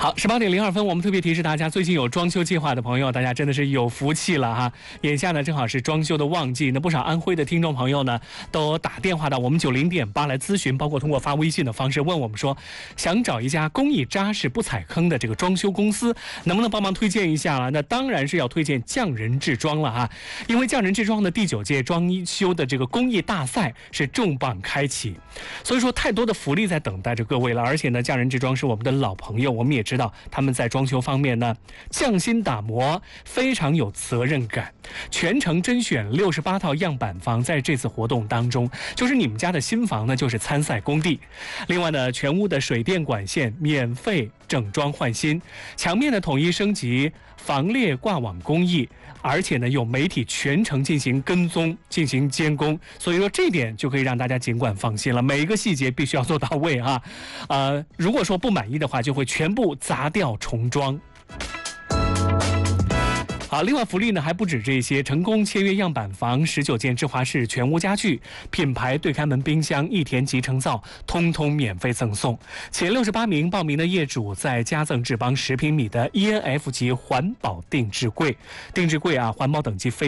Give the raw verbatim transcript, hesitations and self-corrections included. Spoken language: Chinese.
好，十八点零二分，我们特别提示大家，最近有装修计划的朋友，大家真的是有福气了哈！眼下呢，正好是装修的旺季，那不少安徽的听众朋友呢，都打电话到我们九零点八来咨询，包括通过发微信的方式问我们说，想找一家工艺扎实、不踩坑的这个装修公司，能不能帮忙推荐一下了？那当然是要推荐匠人制装了哈，因为匠人制装的第九届装修的这个工艺大赛是重磅开启，所以说太多的福利在等待着各位了。而且呢，匠人制装是我们的老朋友，我们也知道他们在装修方面呢匠心打磨，非常有责任感，全程甄选六十八套样板房，在这次活动当中，就是你们家的新房呢就是参赛工地。另外呢，全屋的水电管线免费整装换新，墙面的统一升级防裂挂网工艺，而且呢有媒体全程进行跟踪进行监工，所以说这点就可以让大家尽管放心了，每一个细节必须要做到位啊。呃，如果说不满意的话，就会全部砸掉重装。好，另外福利呢还不止这些，成功签约样板房十九件智华式全屋家具、品牌对开门冰箱、益田集成灶，通通免费赠送。前六十八名报名的业主再加赠智邦十平米的 E N F 级环保定制柜，定制柜啊，环保等级非